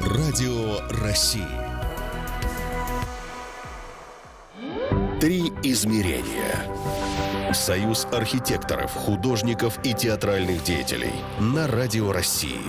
Радио России. Три измерения. Союз архитекторов, художников и театральных деятелей на Радио России.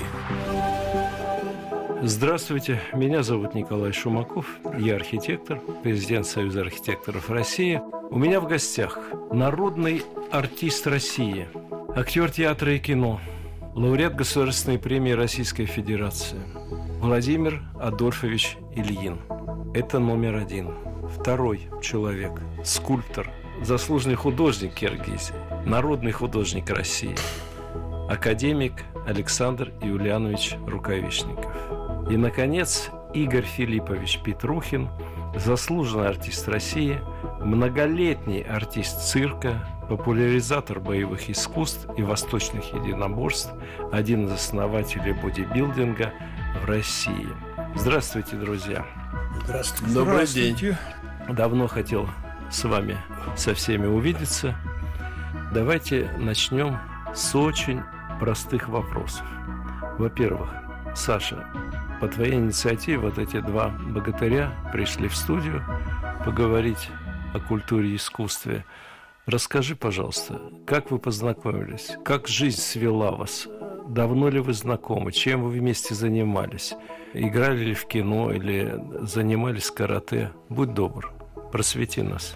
Здравствуйте, меня зовут Николай Шумаков, я архитектор, президент Союза архитекторов России. У меня в гостях народный артист России, актер театра и кино, лауреат Государственной премии Российской Федерации Владимир Адольфович Ильин. Это номер один. Второй человек, скульптор, заслуженный художник Киргизии, народный художник России, академик Александр Юлианович Рукавишников. И, наконец, Игорь Филиппович Петрухин, заслуженный артист России, многолетний артист цирка, популяризатор боевых искусств и восточных единоборств, один из основателей бодибилдинга в России. Здравствуйте, друзья. Здравствуйте. Добрый день. Давно хотел с вами со всеми увидеться. Давайте начнем с очень простых вопросов. Во-первых, Саша, по твоей инициативе вот эти два богатыря пришли в студию поговорить о культуре и искусстве. Расскажи, пожалуйста, как вы познакомились? Как жизнь свела вас? Давно ли вы знакомы? Чем вы вместе занимались? Играли ли в кино или занимались карате? Будь добр, просвети нас.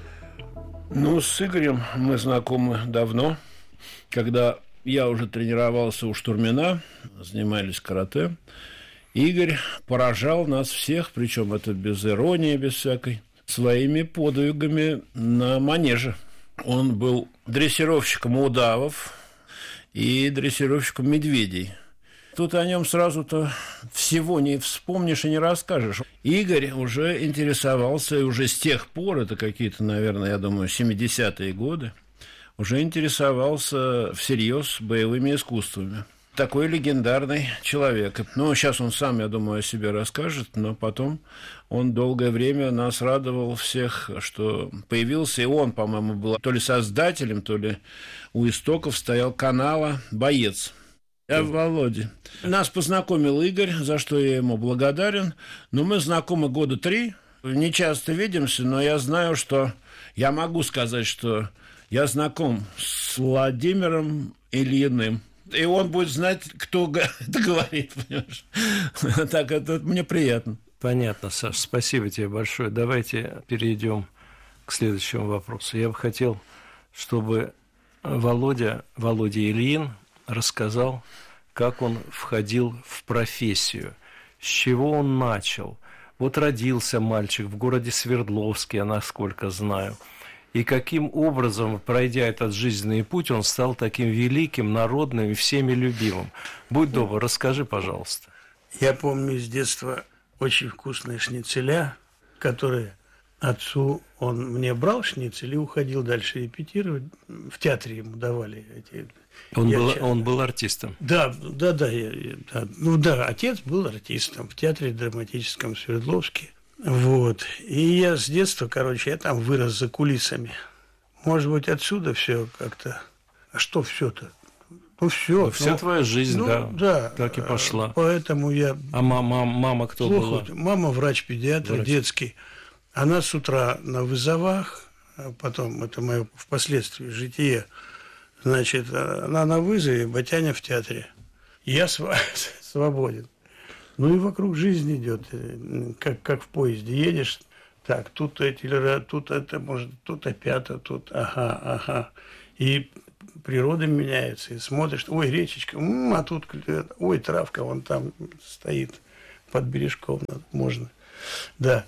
С Игорем мы знакомы давно. Когда я уже тренировался у Штурмина, занимались карате, Игорь поражал нас всех, причем это без иронии, без всякой, своими подвигами на манеже. Он был дрессировщиком удавов и дрессировщиком медведей. Тут о нем сразу-то всего не вспомнишь и не расскажешь. Игорь уже интересовался, и уже с тех пор, это какие-то, наверное, я думаю, 70-е годы, уже интересовался всерьез боевыми искусствами. Такой легендарный человек. Сейчас он сам, я думаю, о себе расскажет, но потом он долгое время нас радовал всех, что появился, и он, по-моему, был то ли создателем, то ли у истоков стоял канала «Боец». Я Володя. Нас познакомил Игорь, за что я ему благодарен. Но мы знакомы года 3, не часто видимся, но я знаю, что я могу сказать, что я знаком с Владимиром Ильиным. И он будет знать, кто это говорит, понимаешь? Так, это мне приятно. Понятно, Саш, спасибо тебе большое. Давайте перейдем к следующему вопросу. Я бы хотел, чтобы Володя Ильин рассказал, как он входил в профессию, с чего он начал. Вот родился мальчик в городе Свердловске, я насколько знаю. И каким образом, пройдя этот жизненный путь, он стал таким великим, народным и всеми любимым. Будь добр, расскажи, пожалуйста. Я помню с детства очень вкусные шницеля, которые отцу, он мне брал шницель и уходил дальше репетировать. В театре ему давали эти... Он был артистом? Да. Отец был артистом в театре драматическом в Свердловске. Вот. И я с детства, я там вырос за кулисами. Может быть, отсюда все как-то. А что все-то? Все. Вся твоя жизнь, да, так и пошла. Поэтому я... А мама кто была? Мама врач-педиатр детский. Она с утра на вызовах, потом, это мое впоследствии житие, значит, она на вызове, батяня в театре. Я свободен. И вокруг жизнь идет, как в поезде едешь. Так, тут это, может, тут опять, тут, ага. И природа меняется, и смотришь, ой, речечка, а тут, ой, травка вон там стоит под бережком, можно. Да.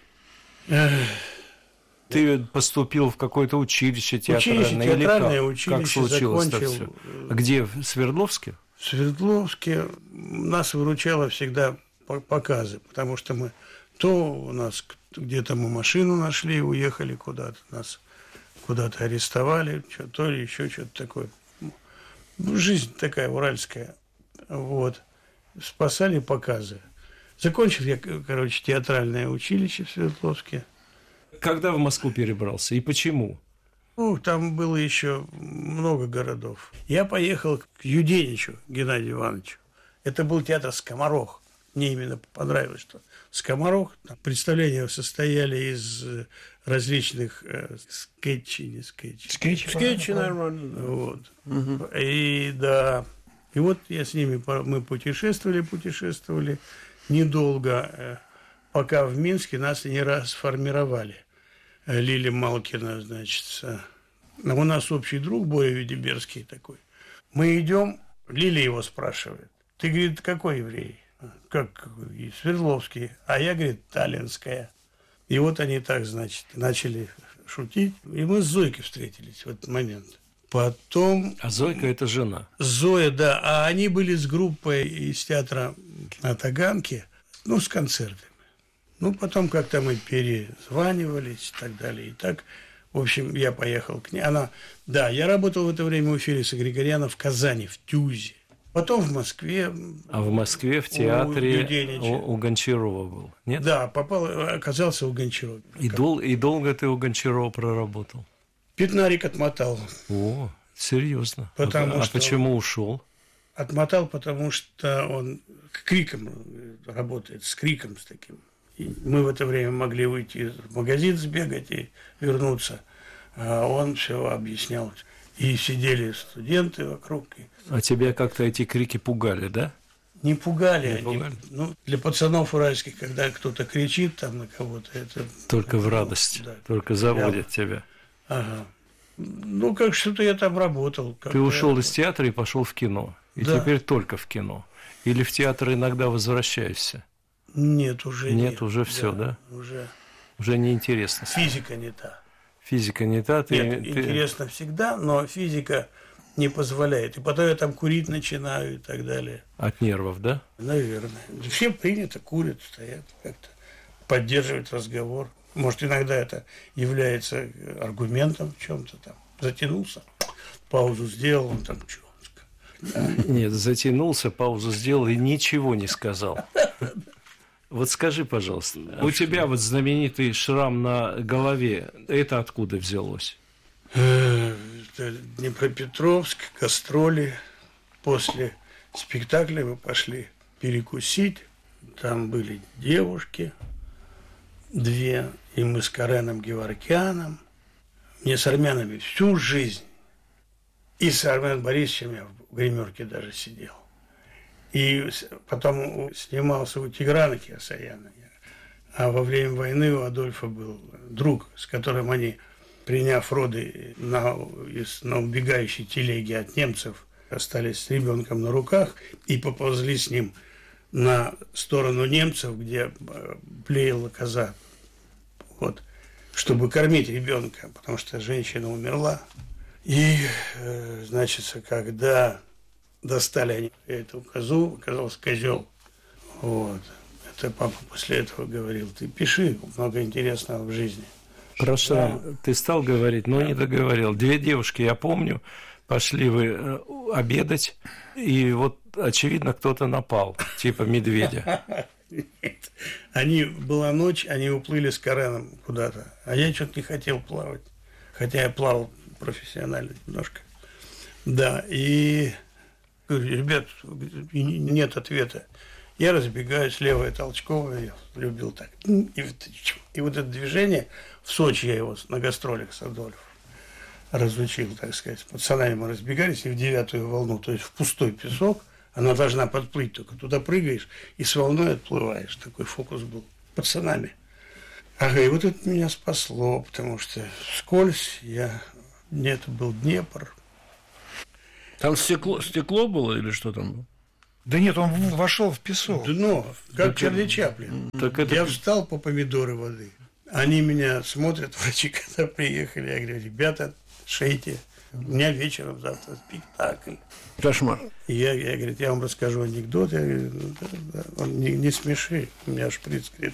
Ты поступил в какое-то училище театральное? Театральное училище, как случилось закончил. Все? Где, в Свердловске? В Свердловске нас выручало всегда показы, потому что у нас где-то мы машину нашли и уехали куда-то, нас куда-то арестовали, то ли еще что-то такое. Жизнь такая уральская. Вот. Спасали показы. Закончил я, театральное училище в Свердловске. Когда в Москву перебрался и почему? Там было еще много городов. Я поехал к Юденичу Геннадию Ивановичу. Это был театр «Скоморох». мне именно понравилось, что «Скоморох». Там представления состояли из различных скетчей. Скетчи нормально. Вот. Угу. И да. И вот я с ними, мы путешествовали недолго, пока в Минске нас не расформировали. Лиля Малкина, значит. У нас общий друг Боря Ведиберский такой. Мы идем, Лиля его спрашивает. Ты, говорит, какой еврей? Как Свердловский. А я, говорит, таллинская. И вот они так, значит, начали шутить. И мы с Зойкой встретились в этот момент. Потом... А Зойка – это жена. Зоя, да. А они были с группой из театра на Таганке, с концертами. Потом как-то мы перезванивались и так далее. И так, в общем, я поехал к ней. Да, я работал в это время у Феликса Григоряна в Казани, в ТЮЗе. Потом в Москве. А в Москве в театре у Гончарова был, нет? Да, оказался у Гончарова. И долго ты у Гончарова проработал? Пятнарик отмотал. О, серьезно. А почему ушел? Отмотал, потому что он криком работает, с криком с таким. И мы в это время могли выйти в магазин, сбегать и вернуться. А он все объяснял. И сидели студенты вокруг. А тебя как-то эти крики пугали, да? Не пугали. Для пацанов уральских, когда кто-то кричит там на кого-то, это... Только в радость, да, только заводят тебя. Ага. Как что-то я там работал. Ты ушел из театра и пошел в кино. И теперь только в кино. Или в театр иногда возвращаешься? Нет, уже нет. Нет, уже все, да? Уже неинтересно. Физика не та. Физика не та. Интересно всегда, но физика не позволяет. И потом я там курить начинаю и так далее. От нервов, да? Наверное. Все принято, курят, стоят, как-то поддерживают разговор. Может, иногда это является аргументом в чем-то там. Затянулся, паузу сделал, он там что? Нет, затянулся, паузу сделал и ничего не сказал. Вот скажи, пожалуйста, у тебя вот знаменитый шрам на голове, это откуда взялось? Днепропетровск, гастроли. После спектакля мы пошли перекусить. Там были девушки, 2, и мы с Кареном Геворкяном. Мне с армянами всю жизнь. И с Арменом Борисовичем я в гримерке даже сидел. И потом снимался у Тиграна Кирсаяна. А во время войны у Адольфа был друг, с которым они, приняв роды на убегающей телеге от немцев, остались с ребенком на руках и поползли с ним на сторону немцев, где блеяла коза, чтобы кормить ребенка, потому что женщина умерла. И, значит, когда достали они эту козу, оказался козел. Это папа после этого говорил: ты пиши, много интересного в жизни. Про шрам ты стал говорить, но не договорил. 2 девушки, я помню, пошли вы обедать, и вот, очевидно, кто-то напал, типа медведя. Нет. Была ночь, они уплыли с Кареном куда-то, а я что-то не хотел плавать, хотя я плавал профессионально немножко. Да, и говорю: ребят, нет ответа. Я разбегаюсь, левая толчковая, я любил так. И вот это движение, в Сочи я его на гастролях с Адольфом разучил, так сказать. С пацанами мы разбегались, и в 9-ю волну, то есть в пустой песок, она должна подплыть только. Туда прыгаешь и с волной отплываешь. Такой фокус был. Пацанами. И вот это меня спасло, потому что вскользь это был Днепр. Там стекло было или что там было? Да нет, он вошел в песок. Как Чарли Чаплин. Я встал по помидоры воды. Они меня смотрят, врачи, когда приехали. Я говорю: ребята, шейте. У меня вечером завтра спектакль. Кошмар. И я говорю: я вам расскажу анекдот. Я говорю: он не смеши, у меня шприц, говорит,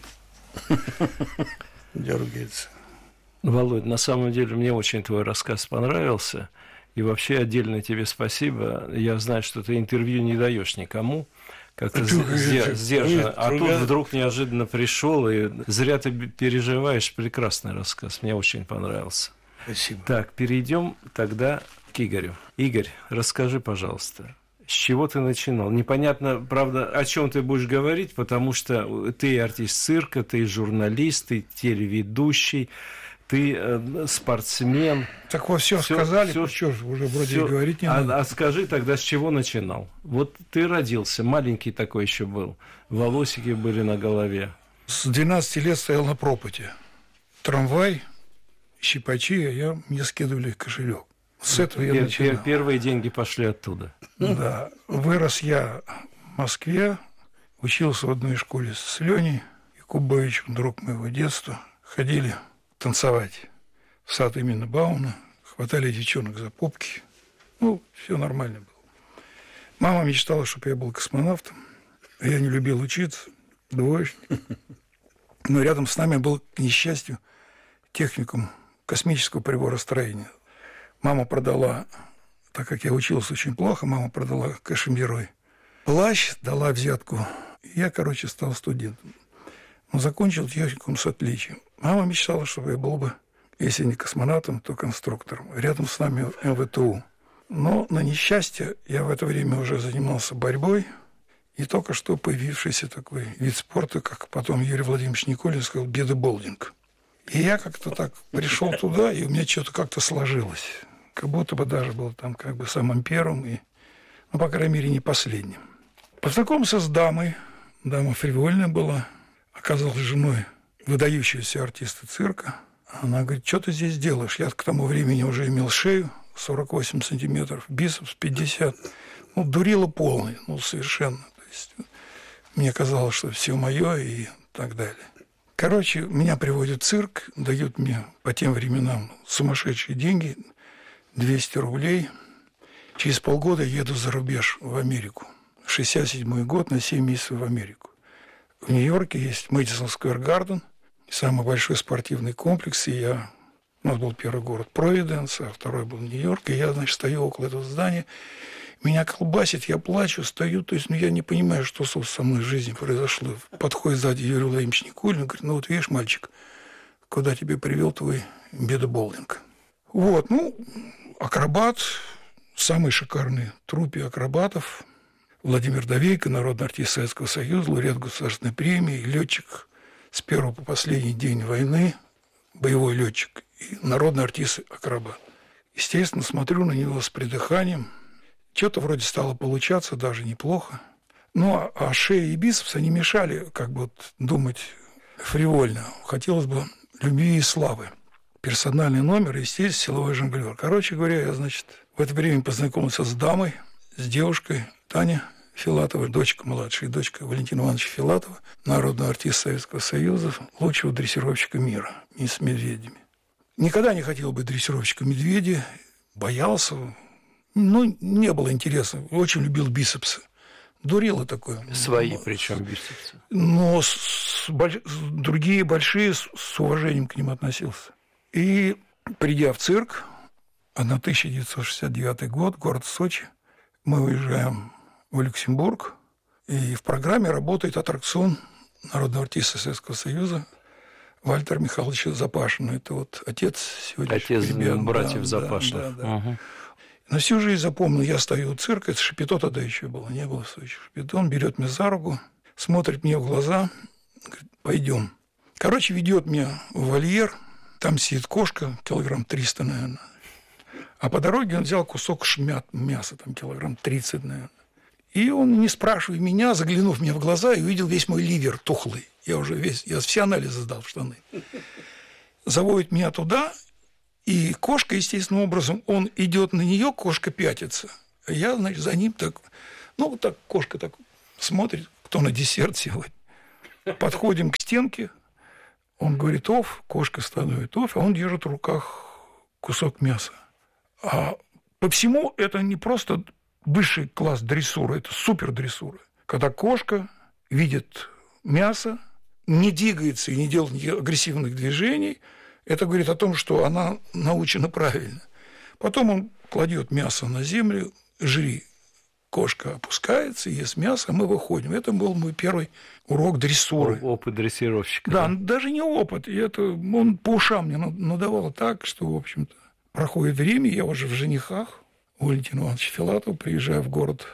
дергается. Володь, на самом деле мне очень твой рассказ понравился. И вообще отдельно тебе спасибо. Я знаю, что ты интервью не даешь никому, как-то сдержанно. А тут вдруг неожиданно пришел, и зря ты переживаешь. Прекрасный рассказ, мне очень понравился. Спасибо. Так, перейдем тогда к Игорю. Игорь, расскажи, пожалуйста, С чего ты начинал? Непонятно, правда, о чем ты будешь говорить, потому что ты артист цирка, ты журналист, ты телеведущий, ты спортсмен. Так вот, все сказали, что ж, уже вроде и говорить не надо. А скажи тогда, с чего начинал? Вот ты родился, маленький такой еще был, волосики были на голове. С 12 лет стоял на пропоте. Трамвай, щипачи, мне скидывали кошелек. С этого я начинал. Первые деньги пошли оттуда. Да. Вырос я в Москве, учился в одной школе с Леней Якубовичем, друг моего детства. Ходили танцевать в сад имени Бауна, хватали девчонок за попки. Все нормально было. Мама мечтала, чтобы я был космонавтом. Я не любил учиться, двоечник. Но рядом с нами был, к несчастью, техникум космического приборостроения. Мама продала, так как я учился очень плохо, мама продала кашемировый плащ, дала взятку. Я, стал студентом. Но закончил техникум с отличием. Мама мечтала, чтобы я был бы, если не космонавтом, то конструктором. Рядом с нами МВТУ. Но на несчастье я в это время уже занимался борьбой. И только что появившийся такой вид спорта, как потом Юрий Владимирович Никулин сказал, бедоболдинг. И я как-то так пришел туда, и у меня что-то как-то сложилось. Как будто бы даже был там самым первым, и, по крайней мере, не последним. Познакомился с дамой. Дама фривольная была. Оказалась женой выдающегося артиста цирка. Она говорит, что ты здесь делаешь? Я к тому времени уже имел шею 48 сантиметров, бицепс 50. Дурила полный, совершенно. То есть мне казалось, что все мое и так далее. Меня приводят в цирк, дают мне по тем временам сумасшедшие деньги, 200 рублей. Через полгода еду за рубеж в Америку. 67-й год на 7 месяцев в Америку. В Нью-Йорке есть Мэдисон Сквер Гарден, самый большой спортивный комплекс. И у нас был первый город Провиденс, а второй был Нью-Йорк. И я, стою около этого здания. Меня колбасит, я плачу, стою. То есть, я не понимаю, что со мной в жизни произошло. Подходит сзади Юрий Владимирович Никулин, говорит, видишь, мальчик, куда тебя привел твой бедоболдинг. Акробат, самый шикарный труппе акробатов. Владимир Давейко, народный артист Советского Союза, лауреат государственной премии, летчик с первого по последний день войны, боевой летчик и народный артист акробат. Естественно, смотрю на него с придыханием. Что-то вроде стало получаться, даже неплохо. А шея и бицепс, они мешали думать фривольно. Хотелось бы любви и славы. Персональный номер, естественно, силовой жонглер. Я, в это время познакомился с дамой, с девушкой Таня Филатова, дочка младшая, дочка Валентина Ивановича Филатова, народный артист Советского Союза, лучшего дрессировщика мира, и с медведями. Никогда не хотел быть дрессировщиком медведя, боялся, не было интересно, очень любил бицепсы. Дурило такое. Свои причем бицепсы. Но другие большие с уважением к ним относился. И, придя в цирк, 1969 год, город Сочи, мы уезжаем в Люксембург, и в программе работает аттракцион народного артиста Советского Союза Вальтера Михайловича Запашина. Это отец сегодняшних ребят. Отец братьев Запашиных. Да. Угу. На всю жизнь запомнил, я стою у цирка, это Шапито тогда еще было, не было в Сочи. Шапито, он берет меня за руку, смотрит мне в глаза, говорит, пойдем. Ведет меня в вольер, там сидит кошка, килограмм 300, наверное. А по дороге он взял кусок мяса, там килограмм 30, наверное. И он, не спрашивая меня, заглянув мне в глаза, и увидел весь мой ливер тухлый. Я все анализы сдал в штаны. Заводит меня туда, и кошка, естественным образом, он идет на нее, кошка пятится. А я, за ним так, кошка так смотрит, кто на десерт сегодня. Подходим к стенке, он говорит «оф», кошка становится «оф», а он держит в руках кусок мяса. А по всему это не просто высший класс дрессуры, это супер дрессура. Когда кошка видит мясо, не двигается и не делает агрессивных движений, это говорит о том, что она научена правильно. Потом он кладет мясо на землю, жри. Кошка опускается, ест мясо, а мы выходим. Это был мой первый урок дрессуры. Опыт дрессировщика. Да, даже не опыт. Он по ушам мне надавал так, что, в общем-то, проходит время, я уже в женихах у Валентина Ивановича Филатова, приезжаю в город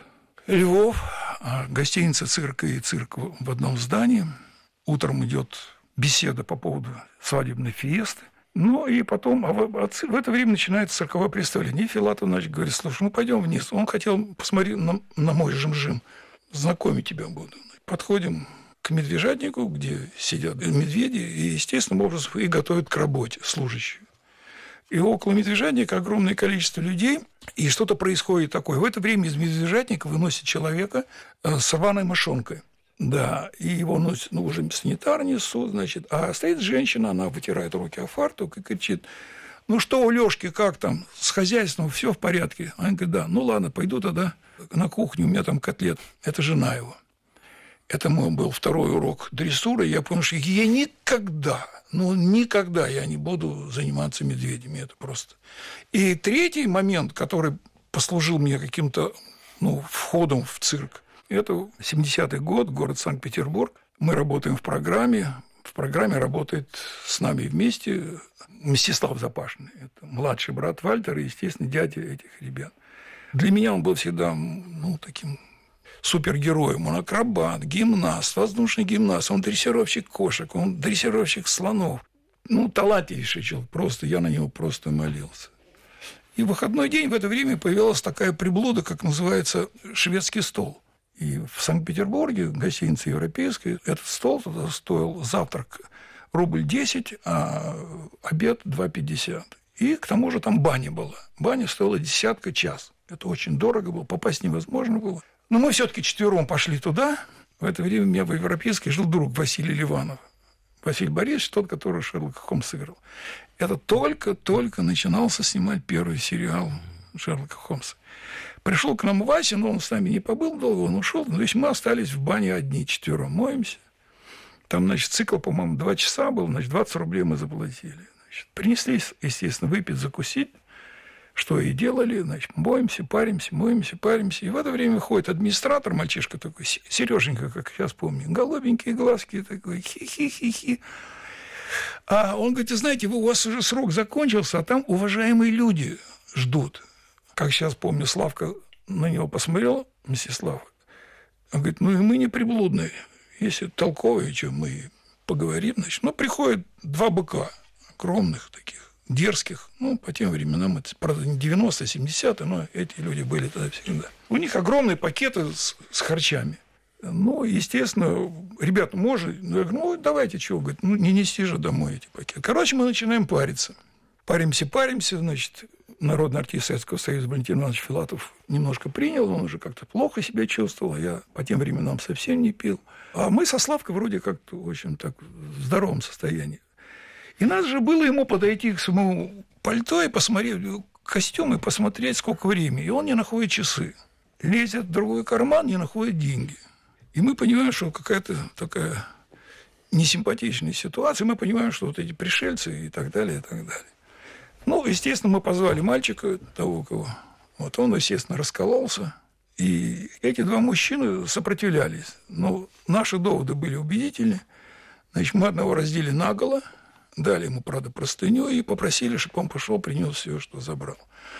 Львов, гостиница «Цирк» и цирк в одном здании. Утром идет беседа по поводу свадебной фиесты. Ну, и потом, в это время начинается цирковое представление. И Филатов, значит, говорит: слушай, пойдем вниз. Он хотел посмотреть на мой жим-жим. Знакомить тебя буду. Подходим к медвежатнику, где сидят медведи, и, естественным образом, их готовят к работе служащие. И около медвежатника огромное количество людей, и что-то происходит такое. В это время из медвежатника выносят человека с рваной мошонкой. Да, и его носят, уже санитар несут, значит, а стоит женщина, она вытирает руки о фартук и кричит: ну что у Лёшки, как там, с хозяйством, все в порядке? Она говорит: да, ну ладно, пойду тогда на кухню, у меня там котлет. Это жена его. Это мой был второй урок дрессуры. Я понял, что я никогда я не буду заниматься медведями. Это просто. И третий момент, который послужил мне каким-то входом в цирк, это 70-й год, город Санкт-Петербург. Мы работаем в программе. В программе работает с нами вместе Мстислав Запашный. Это младший брат Вальтера и, естественно, дядя этих ребят. Для меня он был всегда таким супергероем. Он акробат, гимнаст, воздушный гимнаст, он дрессировщик кошек, он дрессировщик слонов. Талантливейший человек. Просто я на него просто молился. И в выходной день в это время появилась такая приблуда, как называется шведский стол. И в Санкт-Петербурге, гостиница европейская, этот стол тогда стоил завтрак рубль 10, а обед 2,50. И к тому же там баня была. Баня стоила 10 час. Это очень дорого было, попасть невозможно было. Но мы все-таки четвером пошли туда. В это время у меня в европейской жил друг Василий Ливанов. Василий Борисович, тот, который Шерлока Холмса сыграл. Это только начинался снимать первый сериал Шерлока Холмса. Пришел к нам Вася, но он с нами не побыл долго, он ушел. То есть мы остались в бане одни, четвером моемся. Там, значит, цикл, по-моему, 2 часа был, значит, 20 рублей мы заплатили. Значит, принесли, естественно, выпить, закусить. Что и делали, значит, моемся, паримся. И в это время ходит администратор, мальчишка такой, Сереженька, как сейчас помню, голубенькие глазки такой, хи-хи-хи-хи. А он говорит: знаете, у вас уже срок закончился, а там уважаемые люди ждут. Как сейчас помню, Славка на него посмотрел, Мстислав. Он говорит: и мы не приблудные. Если толковые, что мы поговорим, значит. Приходят 2 быка, огромных таких, дерзких. По тем временам, это, правда, не 90-е, 70-е, но эти люди были тогда всегда. У них огромные пакеты с харчами. Естественно, ребята, можно? Я говорю: давайте, чего? Говорит: не нести же домой эти пакеты. Короче, мы начинаем париться. Паримся, значит, народный артист Советского Союза Валентин Иванович Филатов немножко принял, он уже как-то плохо себя чувствовал, я по тем временам совсем не пил. А мы со Славкой вроде как-то, в общем, так, в здоровом состоянии. И надо же было ему подойти к своему пальто и посмотреть костюм, и посмотреть, сколько времени. И он не находит часы. Лезет в другой карман, не находит деньги. И мы понимаем, что какая-то такая несимпатичная ситуация. Мы понимаем, что вот эти пришельцы и так далее, и так далее. Естественно, мы позвали мальчика, того, кого. Вот он, естественно, раскололся. И эти 2 мужчины сопротивлялись. Но наши доводы были убедительны. Значит, мы одного раздели наголо, дали ему, правда, простыню и попросили, чтобы он пошел, принес все, что забрал.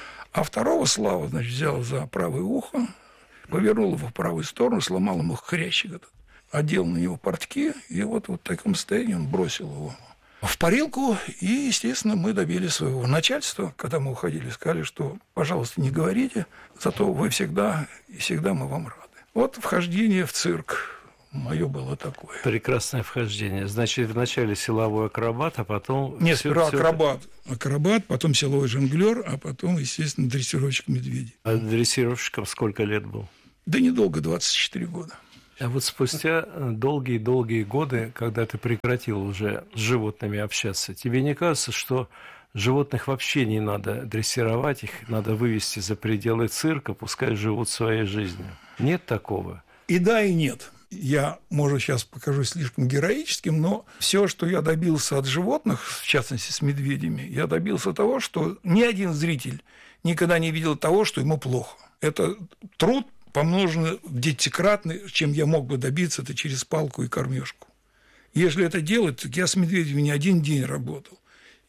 А второго Слава, значит, взял за правое ухо, повернул его в правую сторону, сломал ему хрящик этот, одел на него портки, и вот в таком состоянии он бросил его в парилку, и, естественно, мы добились своего начальства. Когда мы уходили, сказали, что, пожалуйста, не говорите, зато вы всегда мы вам рады. Вот вхождение в цирк мое было такое. Прекрасное вхождение. Значит, вначале силовой акробат, а потом... Нет, сперва акробат, потом силовой жонглер, а потом, естественно, дрессировщик медведей. А дрессировщиком сколько лет был? Да недолго, 24 года. А вот спустя долгие-долгие годы, когда ты прекратил уже с животными общаться, тебе не кажется, что животных вообще не надо дрессировать, их надо вывести за пределы цирка, пускай живут своей жизнью? Нет такого? И да, и нет. Я, может, сейчас покажусь слишком героическим, но все, что я добился от животных, в частности с медведями, я добился того, что ни один зритель никогда не видел того, что ему плохо. Это труд, помноженный в десятикратно, чем я мог бы добиться, это через палку и кормежку. Если это делать, так я с медведями не один день работал.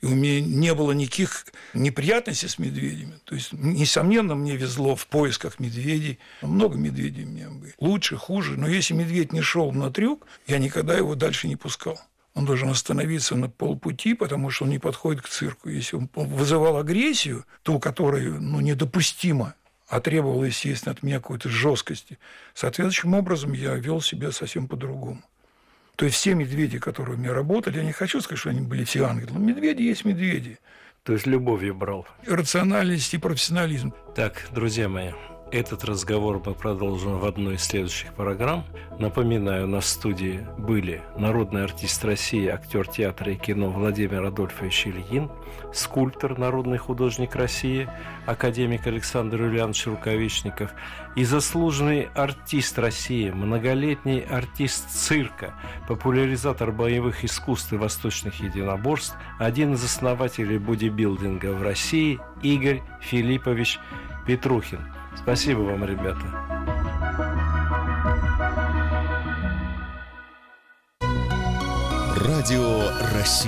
И у меня не было никаких неприятностей с медведями. То есть, несомненно, мне везло в поисках медведей. Много медведей у меня были. Лучше, хуже. Но если медведь не шел на трюк, я никогда его дальше не пускал. Он должен остановиться на полпути, потому что он не подходит к цирку. Если он вызывал агрессию, ту, которая недопустима, а требовала, естественно, от меня какой-то жесткости, соответствующим образом я вел себя совсем по-другому. То есть все медведи, которые у меня работали, я не хочу сказать, что они были все ангелы, но медведи есть медведи. То есть любовью брал. Рациональность и профессионализм. Так, друзья мои, этот разговор мы продолжим в одной из следующих программ. Напоминаю, на студии были народный артист России, актер театра и кино Владимир Адольфович Ильин, скульптор, народный художник России, академик Александр Юлианович Рукавишников и заслуженный артист России, многолетний артист цирка, популяризатор боевых искусств и восточных единоборств, один из основателей бодибилдинга в России Игорь Филиппович Петрухин. Спасибо вам, ребята. Радио России.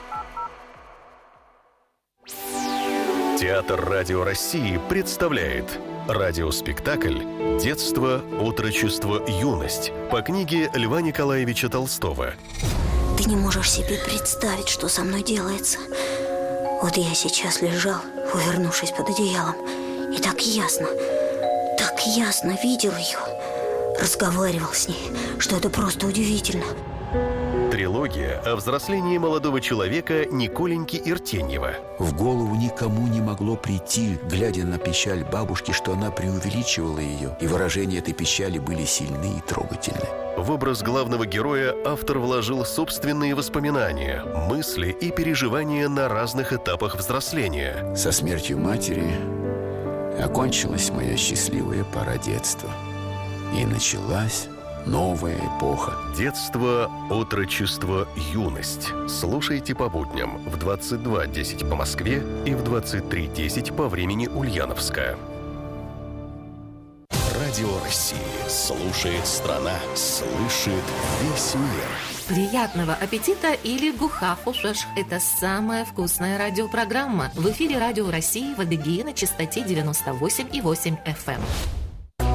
Театр Радио России представляет радиоспектакль «Детство, отрочество, юность» по книге Льва Николаевича Толстого. Ты не можешь себе представить, что со мной делается. Вот я сейчас лежал, увернувшись под одеялом, и так ясно видел ее, разговаривал с ней, что это просто удивительно. Трилогия о взрослении молодого человека Николеньки Иртеньева. В голову никому не могло прийти, глядя на печаль бабушки, что она преувеличивала ее, и выражения этой печали были сильны и трогательны. В образ главного героя автор вложил собственные воспоминания, мысли и переживания на разных этапах взросления. Со смертью матери окончилась моя счастливая пора детства. И началась новая эпоха. Детство, отрочество, юность. Слушайте по будням в 22:10 по Москве и в 23:10 по времени Ульяновска. Радио России. Слушает страна. Слышит весь мир. Приятного аппетита или гухафушеш. Это самая вкусная радиопрограмма. В эфире Радио России в Адыгее на частоте 98,8 FM.